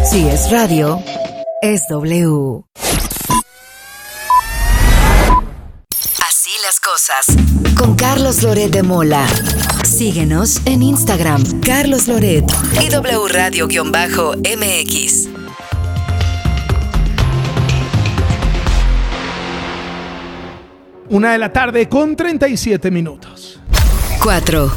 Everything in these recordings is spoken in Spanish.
Si es radio, es W. Así las cosas. Con Carlos Loret de Mola. Síguenos en Instagram, Carlos Loret y W Radio-MX. Una de la tarde con 37 minutos. 4.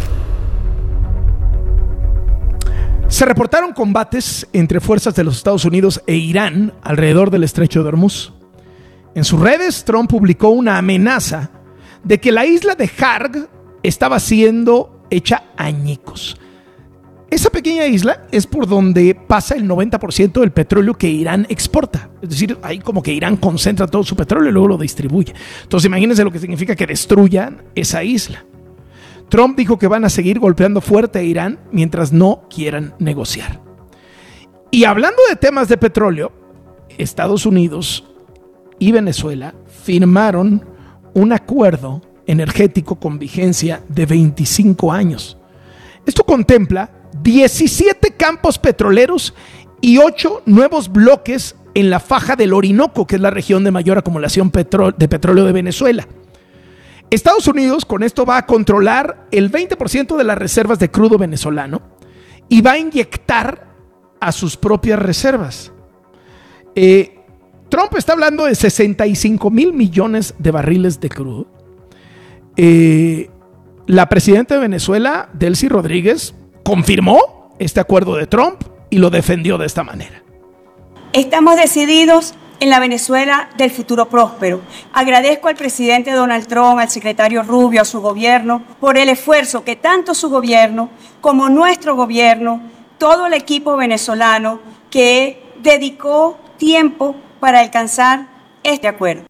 Se reportaron combates entre fuerzas de los Estados Unidos e Irán alrededor del estrecho de Hormuz. En sus redes, Trump publicó una amenaza de que la isla de Harg estaba siendo hecha añicos. Esa pequeña isla es por donde pasa el 90% del petróleo que Irán exporta. Es decir, ahí como que Irán concentra todo su petróleo y luego lo distribuye. Entonces imagínense lo que significa que destruyan esa isla. Trump dijo que van a seguir golpeando fuerte a Irán mientras no quieran negociar. Y hablando de temas de petróleo, Estados Unidos y Venezuela firmaron un acuerdo energético con vigencia de 25 años. Esto contempla 17 campos petroleros y 8 nuevos bloques en la faja del Orinoco, que es la región de mayor acumulación de petróleo de Venezuela. Estados Unidos con esto va a controlar el 20% de las reservas de crudo venezolano y va a inyectar a sus propias reservas. Trump está hablando de 65 mil millones de barriles de crudo. La presidenta de Venezuela, Delcy Rodríguez, confirmó este acuerdo de Trump y lo defendió de esta manera. Estamos decididos en la Venezuela del futuro próspero. Agradezco al presidente Donald Trump, al secretario Rubio, a su gobierno, por el esfuerzo que tanto su gobierno como nuestro gobierno, todo el equipo venezolano que dedicó tiempo para alcanzar este acuerdo.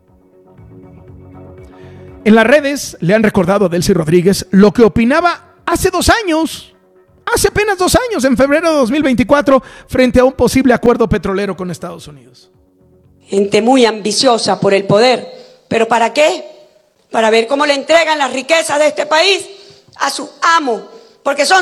En las redes le han recordado a Delcy Rodríguez lo que opinaba hace apenas 2 años, en febrero de 2024, frente a un posible acuerdo petrolero con Estados Unidos. Gente muy ambiciosa por el poder. ¿Pero para qué? Para ver cómo le entregan las riquezas de este país a su amo, porque son